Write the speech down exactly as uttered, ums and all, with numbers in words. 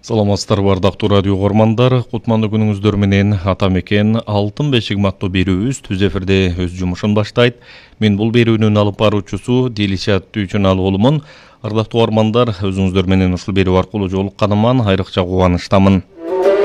Саламатсыздарбы, ардактуу радио угармандар. Кутмандуу күнүңүздөр менен ата мекен Алтын бешик аттуу берүүбүз түз эфирде өз жумушун баштайт. Мен бул берүүнүн алып баруучусу Дилишат Түйчүналуулумун. Ардактуу угармандар, өзүңүздөр менен ушул берүү аркылуу жолукканыман айрыкча кубанычтамын.